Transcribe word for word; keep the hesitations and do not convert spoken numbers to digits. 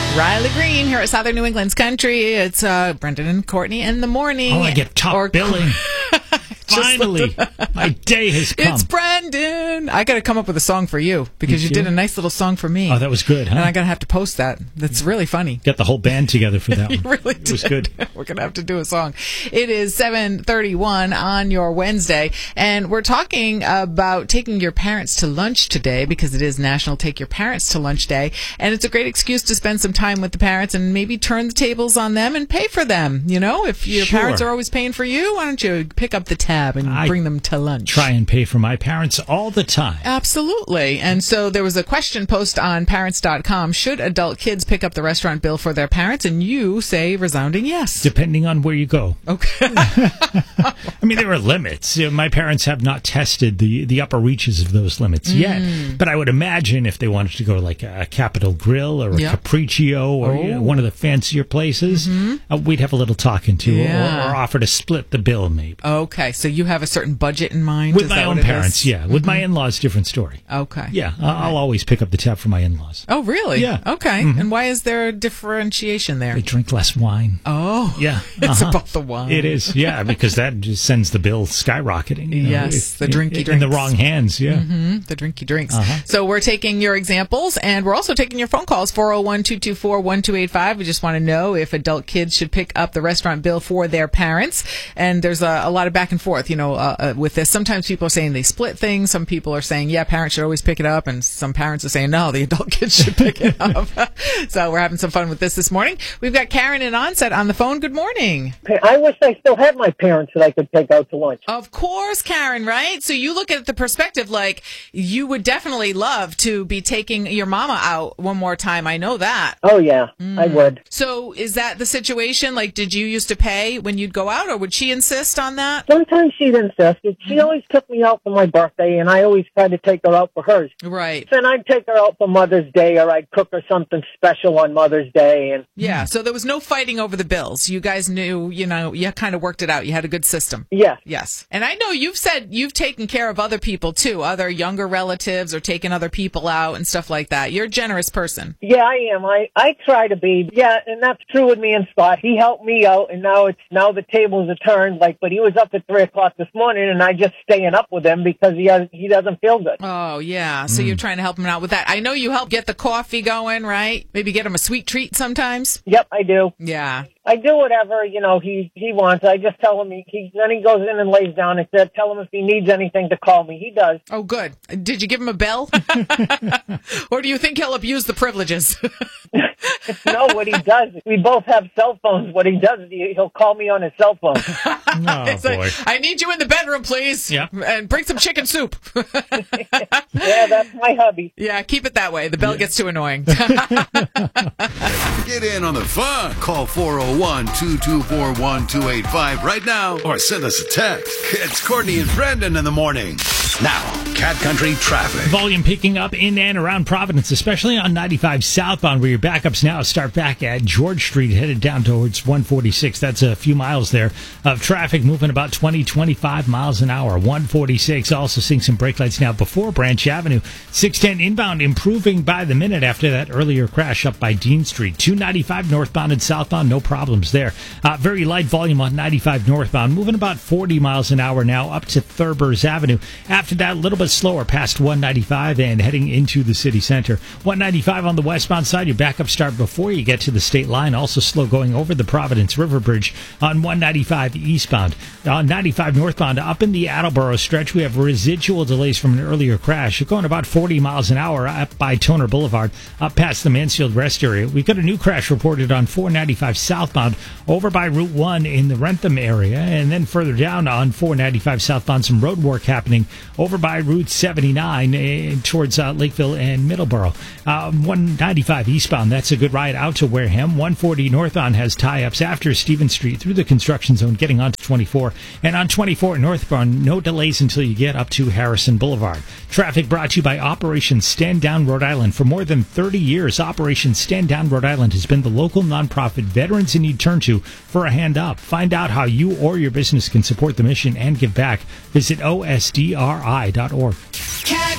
Riley Green here at Southern New England's Country. It's uh, Brendan and Courtney in the morning. Oh, I get top or, billing. Finally, my day has come. It's Brendan. I got to come up with a song for you because you, you did a nice little song for me. Oh, that was good, huh? And I got to have to post that. That's really funny. Got the whole band together for that you one. really did. It was good. We're going to have to do a song. It is seven thirty-one on your Wednesday, and we're talking about taking your parents to lunch today because it is National Take Your Parents to Lunch Day, and it's a great excuse to spend some time with the parents and maybe turn the tables on them and pay for them. You know, if your Sure. parents are always paying for you, why don't you pick up the tab and I bring them to lunch? Try and pay for my parents all the time. Absolutely. And so there was a question post on parents dot com. Should adult kids pick up the restaurant bill for their parents? And you say resounding yes. Depending on where you go. Okay. I mean, there are limits. You know, my parents have not tested the, the upper reaches of those limits Mm. yet. But I would imagine if they wanted to go to like a Capitol Grill or a Yep. Capriccio or Oh. you know, one of the fancier places, uh, we'd have a little talking to Yeah. or, or offer to split the bill maybe. Okay. So you have a certain budget in mind? With Is my that own what it parents, is? yeah. With my in-laws, different story. Okay. Yeah, I- I'll always pick up the tab for my in-laws. Oh, really? Yeah. Okay. Mhm. And why is there a differentiation there? They drink less wine. Oh. Yeah. It's uh-huh. about the wine. It is, yeah, because that just sends the bill skyrocketing. you know, Yes, if- the drinky in, drinks. in the wrong hands, yeah. Mm-hmm, the drinky drinks. Uh-huh. So we're taking your examples, and we're also taking your phone calls, four oh one, two two four, one two eight five. We just want to know if adult kids should pick up the restaurant bill for their parents. And there's a, a lot of back and forth, you know, uh, uh, with this. Sometimes people are saying they split things. Some people are saying, yeah, parents should always pick it up. And some parents are saying, no, the adult kids should pick it up. So we're having some fun with this this morning. We've got Karen in Onset on the phone. Good morning. I wish I still had my parents that I could take out to lunch. Of course, Karen, right? So you look at the perspective like you would definitely love to be taking your mama out one more time. I know that. Oh, yeah, I would. So is that the situation? Like, did you used to pay when you'd go out, or would she insist on that? Sometimes she'd insist. She always took me out for my birthday, and I always tried to take her out for hers. Right. Then I'd take her out for Mother's Day, or I'd cook her something special on Mother's Day. And Yeah. So there was no fighting over the bills. You guys knew, you know, you kind of worked it out. You had a good system. yes, Yes. And I know you've said you've taken care of other people too, other younger relatives or taken other people out and stuff like that. You're a generous person. yeah, I am. I I try to be. Yeah, and that's true with me and Scott. He helped me out, and now it's now the tables are turned. Like, but he was up at three o'clock this morning, and I just staying up with him because he has he doesn't feel good. Oh, yeah. So you're trying to help him out with that. I know you help get the coffee going, right? Maybe get him a sweet treat sometimes. Yep, I do. Yeah. I do whatever, you know, he, he wants. I just tell him, he, he then he goes in and lays down and said, tell him if he needs anything to call me. He does. Oh, good. Did you give him a bell? Or do you think he'll abuse the privileges? No, what he does, we both have cell phones. What he does, he, he'll call me on his cell phone. Oh, It's like, boy. I need you in the bedroom, please. Yeah. And bring some chicken soup. Yeah, that's my hubby. Yeah, keep it that way. The bell gets too annoying. Get in on the fun. Call four oh one, two two four, one two eight five right now or send us a text. It's Courtney and Brendan in the morning. Now, Cat Country traffic. Volume picking up in and around Providence, especially on ninety-five southbound, where your backups now start back at George Street, headed down towards one forty-six. That's a few miles there of traffic moving about twenty, twenty-five miles an hour. one forty-six, also seeing some brake lights now before Branch Avenue. six ten inbound improving by the minute after that earlier crash up by Dean Street. two ninety-five northbound and southbound, no problems there. Uh, very light volume on ninety-five northbound, moving about forty miles an hour now up to Thurbers Avenue. After that, a little bit slower past one ninety-five and heading into the city center. one ninety-five on the westbound side, your backup start before you get to the state line. Also slow going over the Providence River Bridge on one ninety-five eastbound. On ninety-five northbound, up in the Attleboro stretch, we have residual delays from an earlier crash. You're going about forty miles an hour up by Toner Boulevard, up past the Mansfield Rest area. We've got a new crash reported on four ninety-five southbound over by Route one in the Rentham area. And then further down on four ninety-five southbound, some road work happening over by Route seventy-nine eh, towards uh, Lakeville and Middleborough. Uh, one ninety-five eastbound, that's a good ride out to Wareham. one forty northbound has tie-ups after Stevens Street through the construction zone, getting onto twenty-four. And on twenty-four northbound, no delays until you get up to Harrison Boulevard. Traffic brought to you by Operation Stand Down Rhode Island. For more than thirty years, Operation Stand Down Rhode Island has been the local nonprofit veterans in need turn to for a hand up. Find out how you or your business can support the mission and give back. Visit O S D R I dot org. Cat